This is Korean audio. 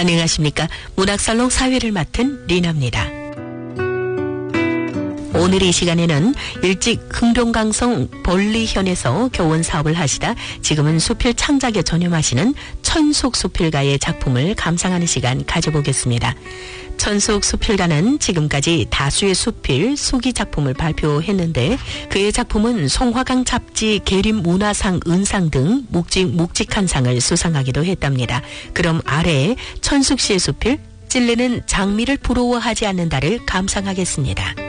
안녕하십니까. 문학살롱 사회를 맡은 리나입니다. 오늘 이 시간에는 일찍 흥룡강성 벌리현에서 교원 사업을 하시다 지금은 수필 창작에 전념하시는 천숙 수필가의 작품을 감상하는 시간 가져보겠습니다. 천숙 수필가는 지금까지 다수의 수필, 수기 작품을 발표했는데 그의 작품은 송화강 잡지 계림 문화상 은상 등 묵직한 상을 수상하기도 했답니다. 그럼 아래에 천숙 씨의 수필 찔리는 장미를 부러워하지 않는다를 감상하겠습니다.